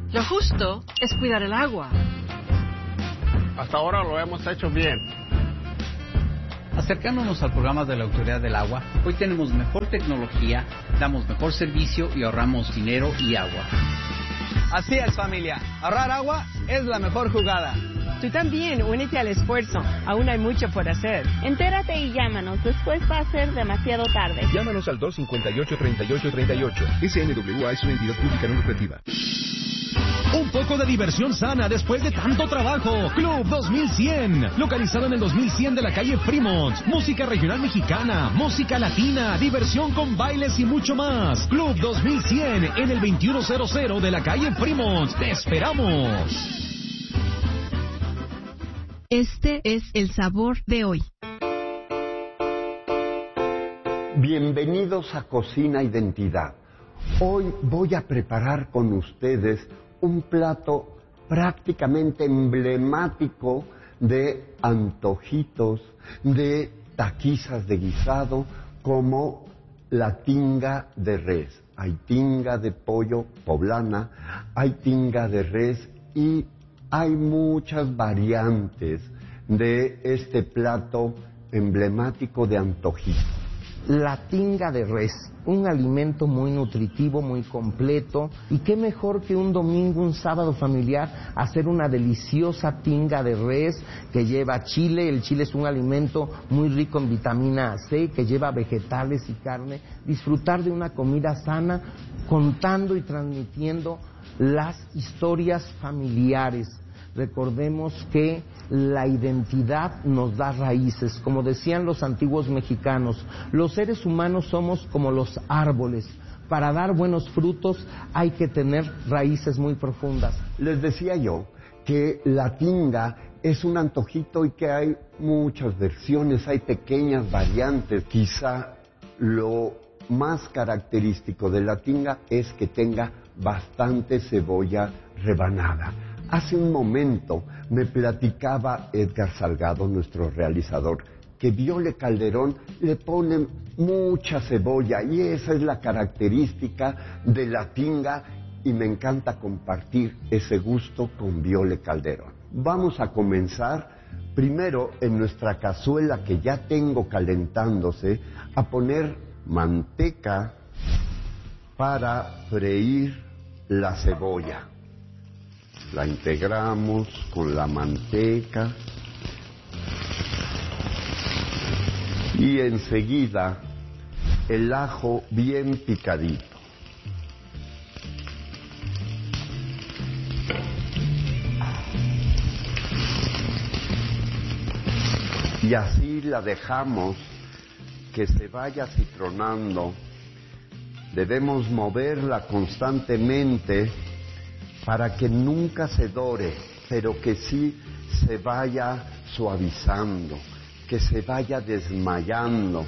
Lo justo es cuidar el agua. Hasta ahora lo hemos hecho bien. Acercándonos al programa de la Autoridad del Agua, hoy tenemos mejor tecnología, damos mejor servicio y ahorramos dinero y agua. Así es, familia. Ahorrar agua es la mejor jugada. Tú también, únete al esfuerzo. Aún hay mucho por hacer. Entérate y llámanos. Después va a ser demasiado tarde. Llámanos al 258-3838. SNWA es una entidad pública no lucrativa. Un poco de diversión sana después de tanto trabajo. Club 2100, localizado en el 2100 de la calle Fremont. Música regional mexicana, música latina, diversión con bailes y mucho más. Club 2100 en el 2100 de la calle Fremont. ¡Te esperamos! Este es el sabor de hoy. Bienvenidos a Cocina Identidad. Hoy voy a preparar con ustedes un plato prácticamente emblemático de antojitos, de taquizas de guisado, como la tinga de res. Hay tinga de pollo poblana, hay tinga de res y hay muchas variantes de este plato emblemático de antojitos. La tinga de res, un alimento muy nutritivo, muy completo, y qué mejor que un domingo, un sábado familiar, hacer una deliciosa tinga de res que lleva chile. El chile es un alimento muy rico en vitamina C, que lleva vegetales y carne. Disfrutar de una comida sana, contando y transmitiendo las historias familiares. Recordemos que la identidad nos da raíces. Como decían los antiguos mexicanos, los seres humanos somos como los árboles. Para dar buenos frutos hay que tener raíces muy profundas. Les decía yo que la tinga es un antojito y que hay muchas versiones, hay pequeñas variantes. Quizá lo más característico de la tinga es que tenga bastante cebolla rebanada. Hace un momento me platicaba Edgar Salgado, nuestro realizador, que Viole Calderón le pone mucha cebolla y esa es la característica de la tinga y me encanta compartir ese gusto con Viole Calderón. Vamos a comenzar primero en nuestra cazuela que ya tengo calentándose a poner manteca para freír la cebolla. La integramos con la manteca y enseguida el ajo bien picadito. Y así la dejamos que se vaya citronando. Debemos moverla constantemente para que nunca se dore, pero que sí se vaya suavizando, que se vaya desmayando.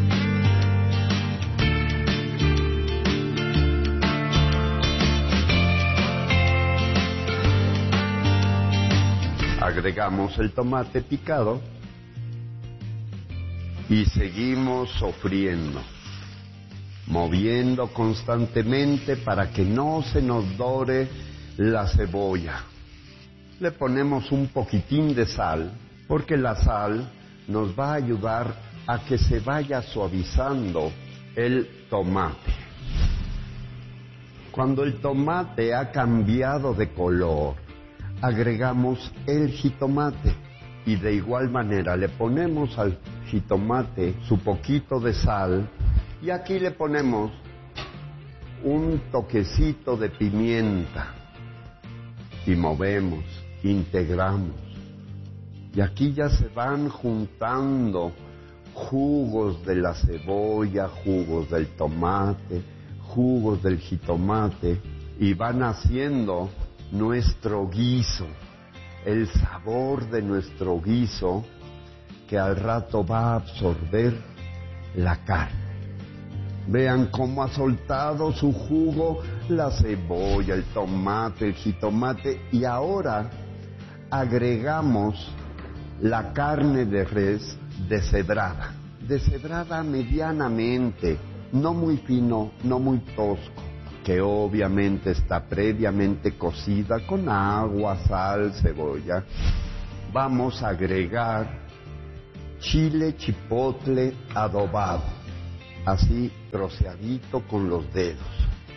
Agregamos el tomate picado y seguimos sofriendo, moviendo constantemente para que no se nos dore la cebolla. Le ponemos un poquitín de sal, porque la sal nos va a ayudar a que se vaya suavizando el tomate. Cuando el tomate ha cambiado de color, agregamos el jitomate y de igual manera le ponemos al jitomate su poquito de sal y aquí le ponemos un toquecito de pimienta. Y movemos, integramos. Y aquí ya se van juntando jugos de la cebolla, jugos del tomate, jugos del jitomate, y van haciendo nuestro guiso, el sabor de nuestro guiso que al rato va a absorber la carne. Vean cómo ha soltado su jugo la cebolla, el tomate, el jitomate y ahora agregamos la carne de res deshebrada medianamente, no muy fino, no muy tosco, que obviamente está previamente cocida con agua, sal, cebolla. Vamos a agregar chile chipotle adobado, así troceadito con los dedos.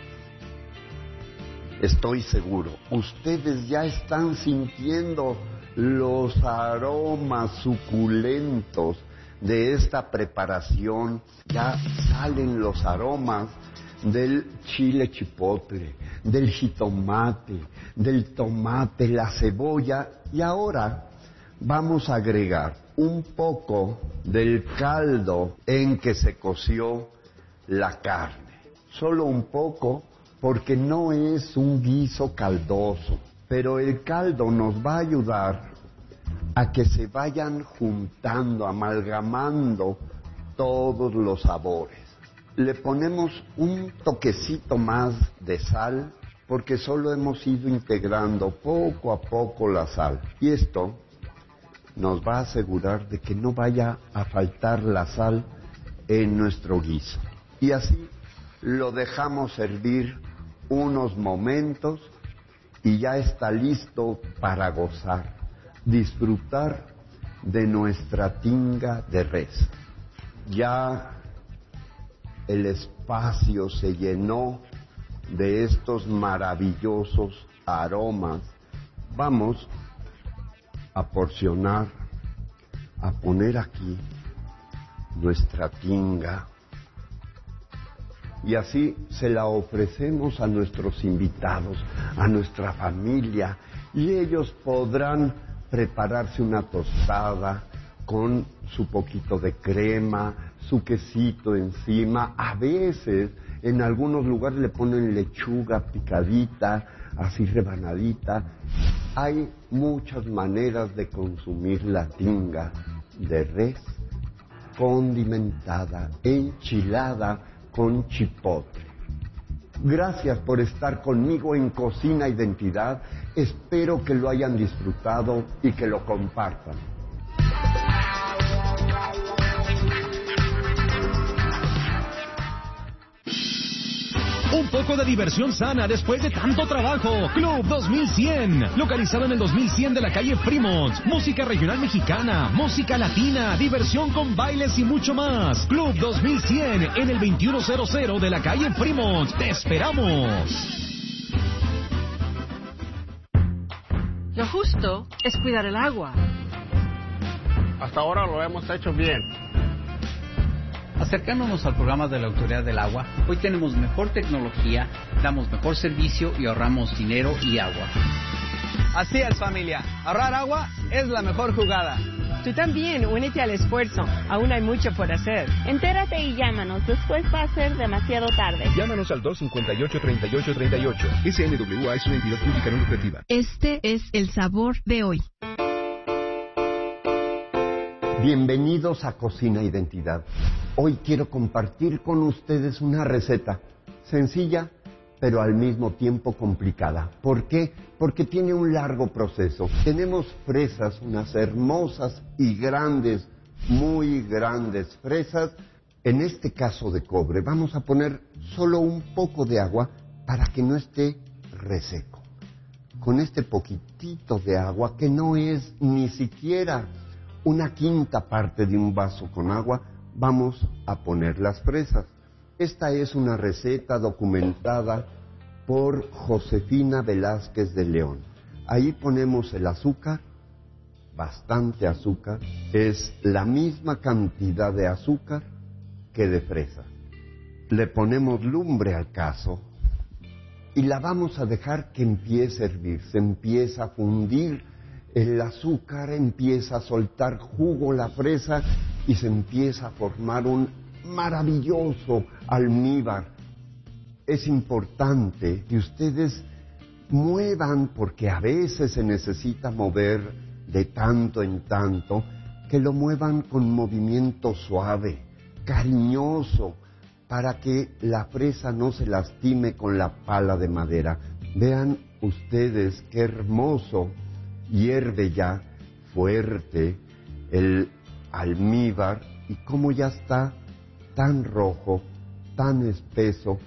Estoy seguro, ustedes ya están sintiendo los aromas suculentos de esta preparación. Ya salen los aromas del chile chipotle, del jitomate, del tomate, la cebolla. Y ahora vamos a agregar un poco del caldo en que se coció la carne. Solo un poco, porque no es un guiso caldoso, pero el caldo nos va a ayudar a que se vayan juntando, amalgamando todos los sabores. Le ponemos un toquecito más de sal, porque solo hemos ido integrando poco a poco la sal. Y esto nos va a asegurar de que no vaya a faltar la sal en nuestro guiso. Y así lo dejamos servir unos momentos y ya está listo para gozar, disfrutar de nuestra tinga de res. Ya el espacio se llenó de estos maravillosos aromas. Vamos a porcionar, a poner aquí nuestra tinga. Y así se la ofrecemos a nuestros invitados, a nuestra familia, y ellos podrán prepararse una tostada con su poquito de crema, su quesito encima. A veces en algunos lugares le ponen lechuga picadita, así rebanadita. Hay muchas maneras de consumir la tinga de res condimentada, enchilada con chipotle. Gracias por estar conmigo en Cocina Identidad. Espero que lo hayan disfrutado y que lo compartan. Un poco de diversión sana después de tanto trabajo. Club 2100, localizado en el 2100 de la calle Fremont. Música regional mexicana, música latina, diversión con bailes y mucho más. Club 2100 en el 2100 de la calle Fremont. ¡Te esperamos! Lo justo es cuidar el agua. Hasta ahora lo hemos hecho bien. Acercándonos al programa de la Autoridad del Agua, hoy tenemos mejor tecnología, damos mejor servicio y ahorramos dinero y agua. Así es, familia. Ahorrar agua es la mejor jugada. Tú también, únete al esfuerzo. Aún hay mucho por hacer. Entérate y llámanos. Después va a ser demasiado tarde. Llámanos al 258-3838. SNWA es una entidad pública no lucrativa. Este es el sabor de hoy. Bienvenidos a Cocina Identidad. Hoy quiero compartir con ustedes una receta sencilla, pero al mismo tiempo complicada. ¿Por qué? Porque tiene un largo proceso. Tenemos fresas, unas hermosas y grandes, muy grandes fresas. En este caso de cobre, vamos a poner solo un poco de agua para que no esté reseco. Con este poquitito de agua, que no es ni siquiera una quinta parte de un vaso con agua, vamos a poner las fresas. Esta es una receta documentada por Josefina Velázquez de León. Ahí ponemos el azúcar, bastante azúcar, es la misma cantidad de azúcar que de fresas. Le ponemos lumbre al cazo y la vamos a dejar que empiece a hervir, se empieza a fundir el azúcar, empieza a soltar jugo la fresa y se empieza a formar un maravilloso almíbar. Es importante que ustedes muevan, porque a veces se necesita mover de tanto en tanto, que lo muevan con movimiento suave, cariñoso, para que la fresa no se lastime con la pala de madera. Vean ustedes qué hermoso hierve ya fuerte el almíbar y cómo ya está tan rojo, tan espeso,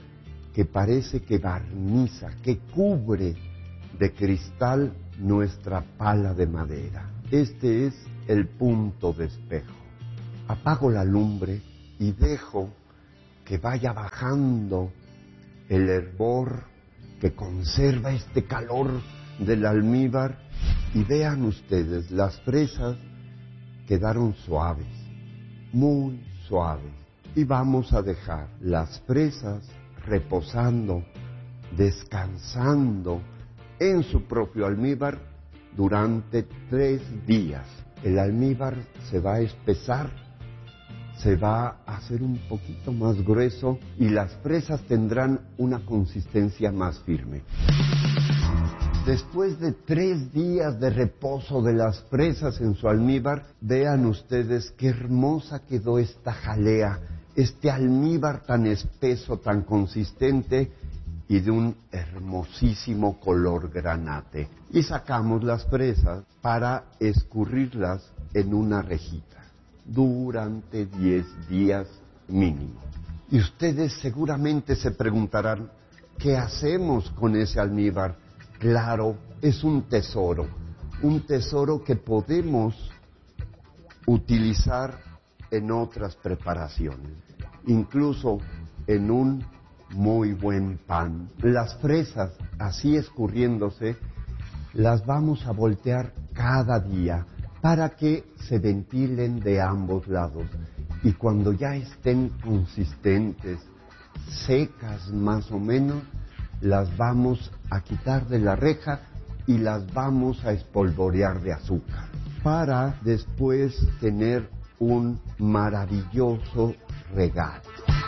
que parece que barniza, que cubre de cristal nuestra pala de madera. Este es el punto de espejo. Apago la lumbre y dejo que vaya bajando el hervor que conserva este calor del almíbar, y vean ustedes, las fresas quedaron suaves, muy suaves, y vamos a dejar las fresas reposando, descansando en su propio almíbar durante 3 días. El almíbar se va a espesar, se va a hacer un poquito más grueso y las fresas tendrán una consistencia más firme. Después de 3 días de reposo de las fresas en su almíbar, vean ustedes qué hermosa quedó esta jalea, este almíbar tan espeso, tan consistente y de un hermosísimo color granate. Y sacamos las fresas para escurrirlas en una rejita durante 10 días mínimo. Y ustedes seguramente se preguntarán, ¿qué hacemos con ese almíbar? Claro, es un tesoro que podemos utilizar en otras preparaciones, incluso en un muy buen pan. Las fresas, así escurriéndose, las vamos a voltear cada día para que se ventilen de ambos lados. Y cuando ya estén consistentes, secas más o menos, las vamos a quitar de la reja y las vamos a espolvorear de azúcar para después tener un maravilloso regalo.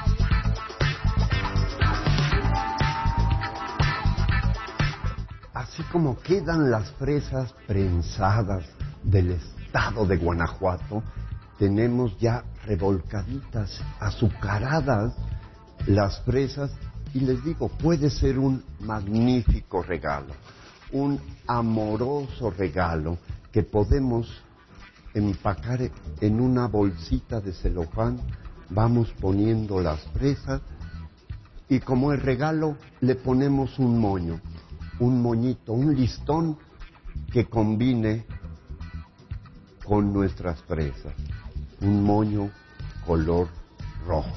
Así como quedan las fresas prensadas del estado de Guanajuato, tenemos ya revolcaditas, azucaradas las fresas. Y les digo, puede ser un magnífico regalo, un amoroso regalo que podemos empacar en una bolsita de celofán. Vamos poniendo las fresas y como el regalo le ponemos un moño, un moñito, un listón que combine con nuestras fresas, un moño color rojo.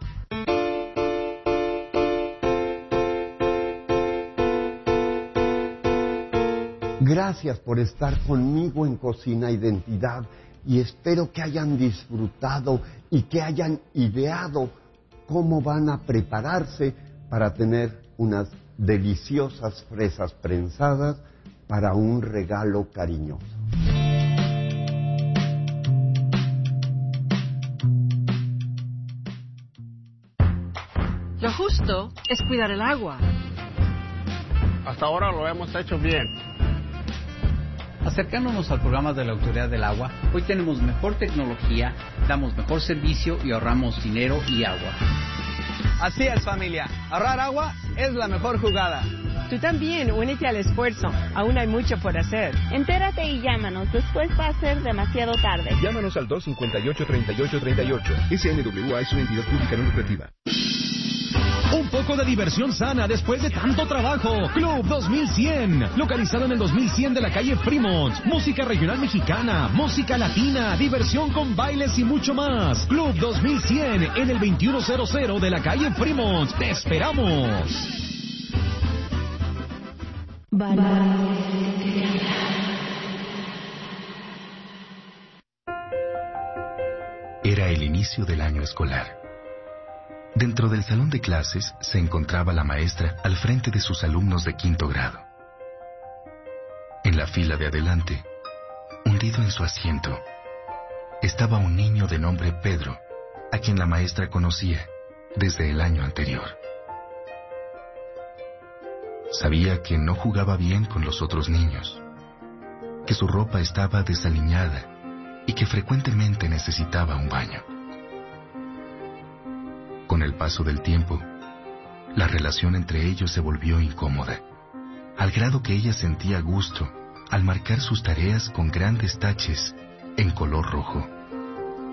Gracias por estar conmigo en Cocina Identidad y espero que hayan disfrutado y que hayan ideado cómo van a prepararse para tener unas deliciosas fresas prensadas para un regalo cariñoso. Lo justo es cuidar el agua. Hasta ahora lo hemos hecho bien. Acercándonos al programa de la Autoridad del Agua, hoy tenemos mejor tecnología, damos mejor servicio y ahorramos dinero y agua. Así es, familia. Ahorrar agua es la mejor jugada. Tú también, únete al esfuerzo. Aún hay mucho por hacer. Entérate y llámanos. Después va a ser demasiado tarde. Llámanos al 258-3838. SNWA es una entidad pública no lucrativa. Un poco de diversión sana después de tanto trabajo. Club 2100, localizado en el 2100 de la calle Fremont. Música regional mexicana, música latina, diversión con bailes y mucho más. Club 2100 en el 2100 de la calle Fremont. ¡Te esperamos! Era el inicio del año escolar. Dentro del salón de clases se encontraba la maestra al frente de sus alumnos de 5º grado. En la fila de adelante, hundido en su asiento, estaba un niño de nombre Pedro, a quien la maestra conocía desde el año anterior. Sabía que no jugaba bien con los otros niños, que su ropa estaba desaliñada y que frecuentemente necesitaba un baño. Con el paso del tiempo, la relación entre ellos se volvió incómoda, al grado que ella sentía gusto al marcar sus tareas con grandes taches en color rojo.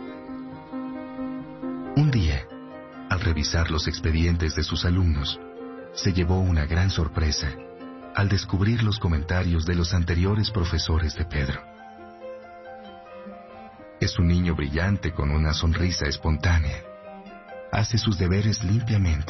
Un día, al revisar los expedientes de sus alumnos, se llevó una gran sorpresa al descubrir los comentarios de los anteriores profesores de Pedro. Es un niño brillante con una sonrisa espontánea. Hace sus deberes limpiamente.